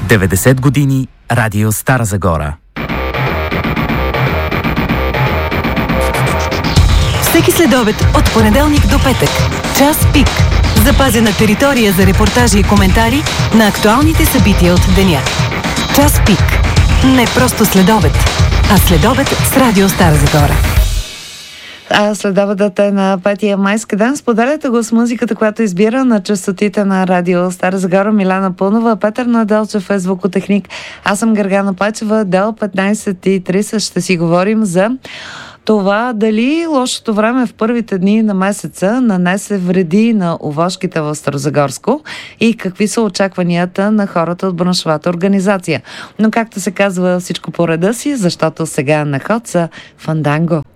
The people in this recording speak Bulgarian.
90 години Радио Стара Загора. Всеки следобед от понеделник до петък. Час пик. Запазена територия за репортажи и коментари на актуалните събития от деня. Час пик. Не просто следобед, а следобед с Радио Стара Загора. Следобедът е на 5 майски ден. Споделяте го с музиката, която избира на честотите на Радио Стара Загора. Милена Пълнова, Петър Наделчев е звукотехник. Аз съм Гергана Пачева. Дел 15:30 ще си говорим за това дали лошото време в първите дни на месеца нанесе вреди на овошките в Старозагорско и какви са очакванията на хората от браншовата организация. Но както се казва, всичко по реда си, защото сега на ход са Фанданго.